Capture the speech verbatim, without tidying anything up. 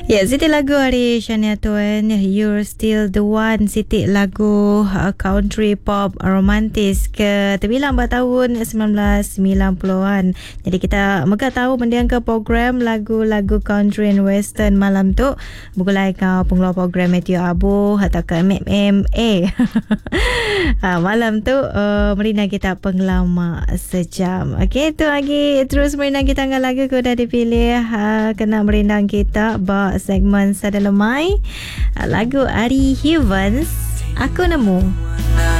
Ya, Siti lagu hari Shania Twain, You're Still the One. Siti lagu uh, country pop romantis ke terbilang pada tahun sembilan belas sembilan puluhan. Jadi kita megah tahu mendiang ke program lagu-lagu country and western malam tu. Bukulai kau pengeluar program Matthew Abu atau ke M M A. ha, malam tu uh, merina kita pengelama sejam. Okey, tu lagi terus merina kita dengan lagu kau dah dipilih uh, kena merina kita ba segmen Sada Lemai, lagu Ari Hivans, Aku Nemu.